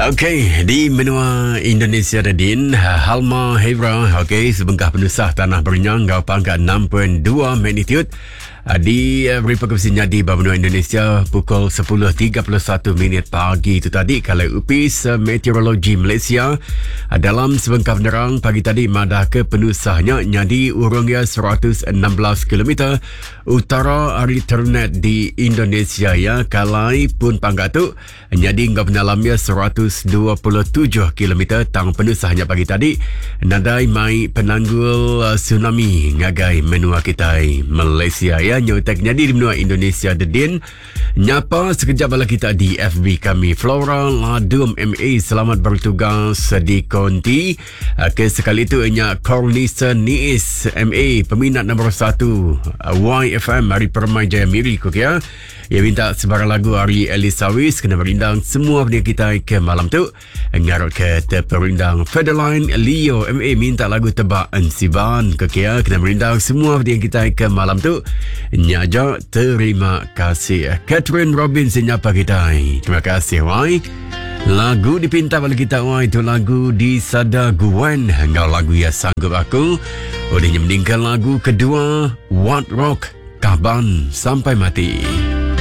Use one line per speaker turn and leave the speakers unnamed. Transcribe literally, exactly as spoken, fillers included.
Okey, di menua Indonesia Radin, Halma Hebra, okey, sebengkah penusah tanah berinyang gau pangkat enam perpuluhan dua magnitude di uh, beri perkongsiannya di benua Indonesia pukul sepuluh tiga puluh satu minit pagi itu tadi kalau Upis uh, Meteorologi Malaysia uh, dalam sebengkah penerang pagi tadi madah ke penusahnya nyadi urungnya seratus enam belas kilometer utara ari ternet di Indonesia ya kalai pun pangkat tu nyadi ngau penalamnya seratus dua puluh tujuh kilometer tang penusahnya pagi tadi nadai mai penanggul uh, tsunami ngagai menua kita Malaysia ya nyotek jadi di benua Indonesia Dedin nyapa sekejap bala kita di F B kami Flora Ladum M A selamat bertugas di konti ke sekali itu nya Cornisa Niis M A peminat nombor satu Y F M hari Permai Jaya Miri kok ya ia minta sebarang lagu Ari Elisawis kena berindang semua benda kita ke malam tu ngarut ke terperindang Federline Leo M A minta lagu tebak Ensiban kok ya kena berindang semua benda kita ke malam tu nyaja terima kasih Catherine Robin senyapa kita terima kasih wai lagu dipinta oleh kita wai itu lagu di Sada Guen engkau lagu ya sanggup aku udah meninggal lagu kedua What Rock Kaban sampai mati.